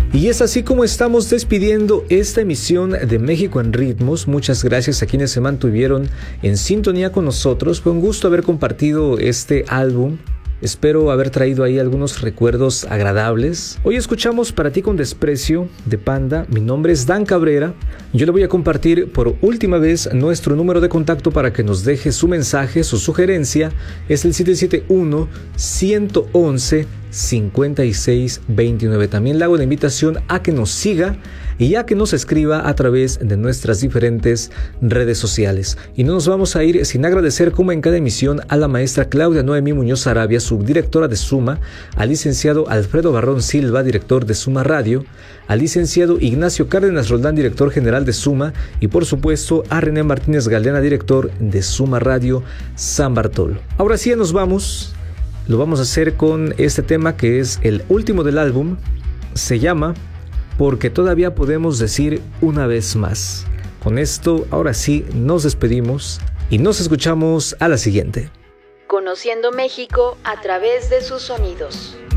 Y es así como estamos despidiendo esta emisión de México en Ritmos. Muchas gracias a quienes se mantuvieron en sintonía con nosotros. Fue un gusto haber compartido este álbum. Espero haber traído ahí algunos recuerdos agradables. Hoy escuchamos Para ti con desprecio de Panda. Mi nombre es Dan Cabrera. Yo le voy a compartir por última vez nuestro número de contacto para que nos deje su mensaje, su sugerencia. Es el 771-111-5629. También le hago la invitación a que nos siga y a que nos escriba a través de nuestras diferentes redes sociales. Y no nos vamos a ir sin agradecer, como en cada emisión, a la maestra Claudia Noemí Muñoz Arabia, subdirectora de Suma, al licenciado Alfredo Barrón Silva, director de Suma Radio, al licenciado Ignacio Cárdenas Roldán, director general de Suma, y por supuesto a René Martínez Galeana, director de Suma Radio San Bartolo. Ahora sí, nos vamos. Lo vamos a hacer con este tema que es el último del álbum. Se llama Porque todavía podemos decir una vez más. Con esto, ahora sí, nos despedimos y nos escuchamos a la siguiente. Conociendo México a través de sus sonidos.